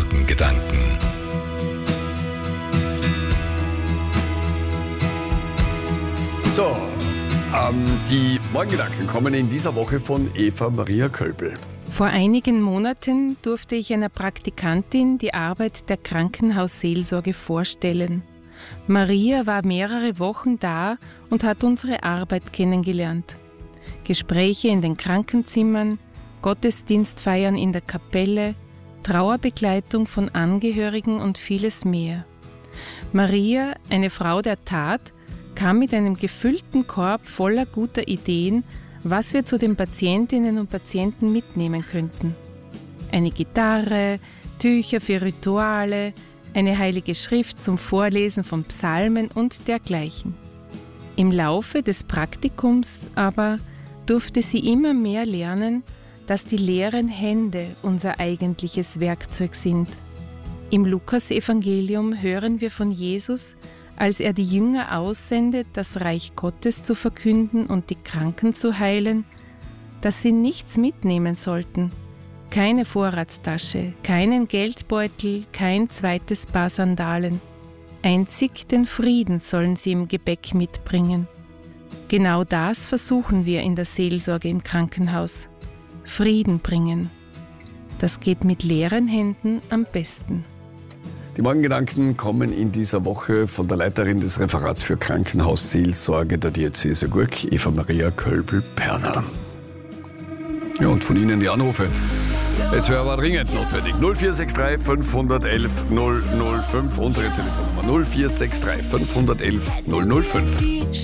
Morgengedanken. So, die Morgengedanken kommen in dieser Woche von Eva Maria Kölbl. Vor einigen Monaten durfte ich einer Praktikantin die Arbeit der Krankenhausseelsorge vorstellen. Maria war mehrere Wochen da und hat unsere Arbeit kennengelernt. Gespräche in den Krankenzimmern, Gottesdienstfeiern in der Kapelle, Trauerbegleitung von Angehörigen und vieles mehr. Maria, eine Frau der Tat, kam mit einem gefüllten Korb voller guter Ideen, was wir zu den Patientinnen und Patienten mitnehmen könnten. Eine Gitarre, Tücher für Rituale, eine heilige Schrift zum Vorlesen von Psalmen und dergleichen. Im Laufe des Praktikums aber durfte sie immer mehr lernen, dass die leeren Hände unser eigentliches Werkzeug sind. Im Lukas-Evangelium hören wir von Jesus, als er die Jünger aussendet, das Reich Gottes zu verkünden und die Kranken zu heilen, dass sie nichts mitnehmen sollten. Keine Vorratstasche, keinen Geldbeutel, kein zweites Paar Sandalen. Einzig den Frieden sollen sie im Gepäck mitbringen. Genau das versuchen wir in der Seelsorge im Krankenhaus. Frieden bringen. Das geht mit leeren Händen am besten. Die Morgengedanken kommen in dieser Woche von der Leiterin des Referats für Krankenhausseelsorge der Diözese Gurk, Eva Maria Kölbl-Perner. Ja, und von Ihnen die Anrufe. Jetzt wäre aber dringend notwendig. 0463 511 005, unsere Telefonnummer 0463 511 005.